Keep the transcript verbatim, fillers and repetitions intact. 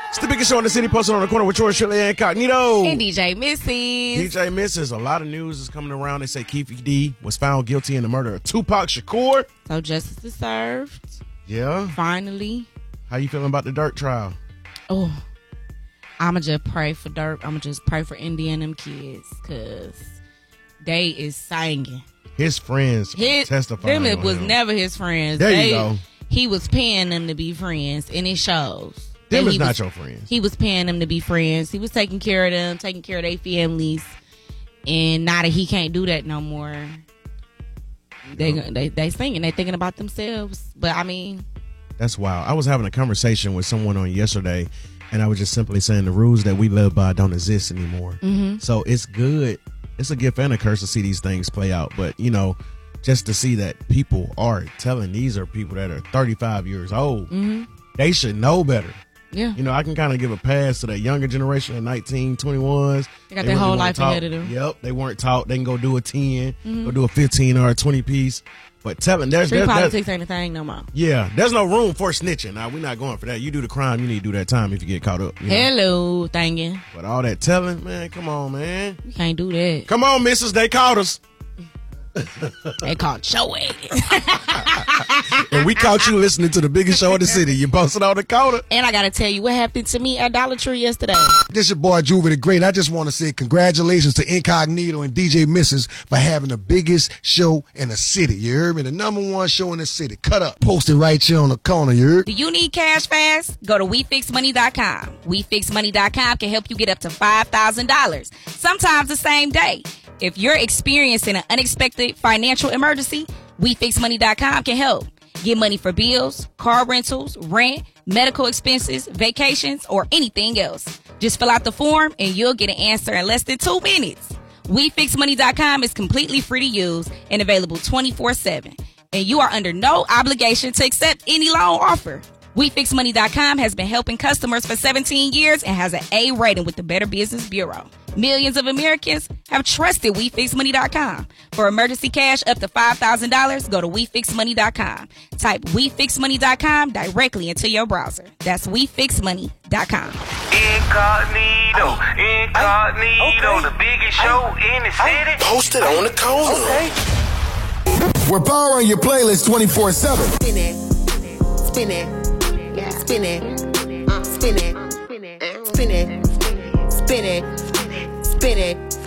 It's the biggest show in the city, posted on the corner with Troy Shirley Incognito. And D J Misses. D J Misses. A lot of news is coming around. They say Keefe D was found guilty in the murder of Tupac Shakur. So justice is served. Yeah. Finally. How you feeling about the Dirk trial? Oh, I'ma just pray for Dirk. I'ma just pray for India and them kids, cause they is singing. His friends His, testifying. Them it on was him. never his friends. There they, you go. He was paying them to be friends, and it shows. Them that is he not was, your friends. He was paying them to be friends. He was taking care of them, taking care of their families, and now that he can't do that no more, they they they singing. They thinking about themselves. But I mean, that's wild. I was having a conversation with someone on yesterday, and I was just simply saying the rules that we live by don't exist anymore. Mm-hmm. So it's good. It's a gift and a curse to see these things play out. But, you know, just to see that people are telling these are people that are thirty-five years old. Mm-hmm. They should know better. Yeah. You know, I can kind of give a pass to that younger generation of nineteen, twenty-ones. They got their whole life taught. ahead of them. Yep. They weren't taught. They can go do a ten, Mm-hmm. go do a fifteen or a twenty piece. But telling there's, Street there's politics ain't a thing no more. yeah, there's no room for snitching. Now, we're not going for that. You do the crime, you need to do that time if you get caught up. You know? Hello, thanking. But all that telling, man, come on, man. You can't do that. Come on, missus, they caught us. They called show it. And we caught you listening to the biggest show in the city. You posted on the counter. And I gotta tell you what happened to me at Dollar Tree yesterday. This your boy Juvie the Great. I just want to say congratulations to Incognito and D J Misses for having the biggest show in the city. You heard me? The number one show in the city. Cut up. Posted right here on the corner. You heard? Do you need cash fast? Go to we fix money dot com. we fix money dot com can help you get up to five thousand dollars, sometimes the same day. If you're experiencing an unexpected financial emergency, we fix money dot com can help. Get money for bills, car rentals, rent, medical expenses, vacations, or anything else. Just fill out the form and you'll get an answer in less than two minutes. we fix money dot com is completely free to use and available twenty-four seven. And you are under no obligation to accept any loan offer. we fix money dot com has been helping customers for seventeen years and has an A rating with the Better Business Bureau. Millions of Americans have trusted we fix money dot com. For emergency cash up to five thousand dollars, go to we fix money dot com. Type we fix money dot com directly into your browser. That's we fix money dot com. Incognito, Incognito, okay. The biggest show in the city. Posted on the corner. Okay. We're powering your playlist twenty-four seven. Spin it, spin it, yeah. Spin it, uh, spin it, spin it, spin it, spin it, spin it.